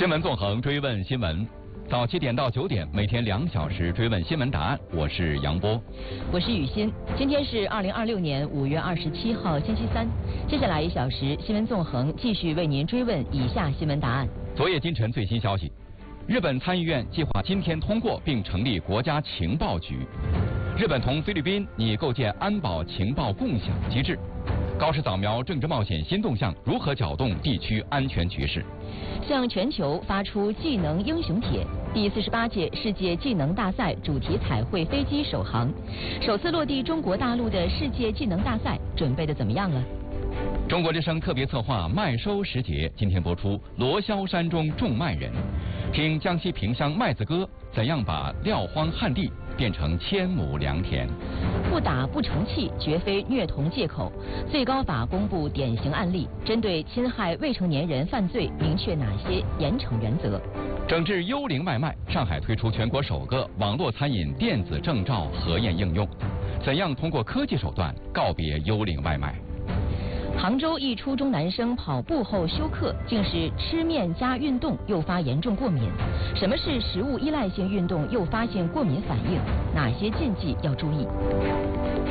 新闻纵横，追问新闻。早7点到9点，每天2小时追问新闻答案。我是杨波， 我是雨欣。今天是2026年5月27号，星期三。接下来1小时，新闻纵横继续为您追问以下新闻答案。 昨夜今晨最新消息，日本参议院计划今天通过并成立国家情报局。日本同菲律宾拟构建安保情报共享机制。高市扫描政治冒险新动向，如何搅动地区安全局势？ 向全球发出技能英雄帖。第48届世界技能大赛主题彩绘飞机首航，首次落地中国大陆的世界技能大赛，准备的怎么样了？ 中国之声特别策划麦收时节，今天播出罗霄山中种麦人，听江西萍乡麦子哥怎样把撂荒旱地变成千亩良田。 不打不成器，绝非虐童借口。最高法公布典型案例，针对侵害未成年人犯罪，明确哪些严惩原则。 整治幽灵外卖，上海推出全国首个网络餐饮电子证照核验应用，怎样通过科技手段告别幽灵外卖？ 杭州一初中男生跑步后休克，竟是吃面加运动诱发严重过敏。什么是食物依赖性运动诱发性过敏反应？哪些禁忌要注意？